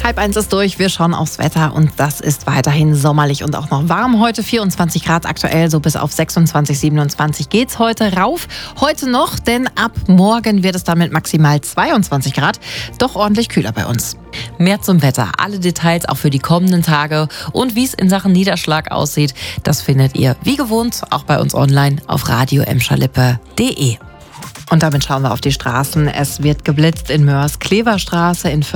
1:30 ist durch, wir schauen aufs Wetter und das ist weiterhin sommerlich und auch noch warm. Heute 24 Grad aktuell, so bis auf 26, 27 geht's heute rauf. Heute noch, denn ab morgen wird es dann mit maximal 22 Grad doch ordentlich kühler bei uns. Mehr zum Wetter, alle Details auch für die kommenden Tage und wie es in Sachen Niederschlag aussieht, das findet ihr wie gewohnt auch bei uns online auf radio-lippe.de. Und damit schauen wir auf die Straßen. Es wird geblitzt in Moers, Kleverstraße in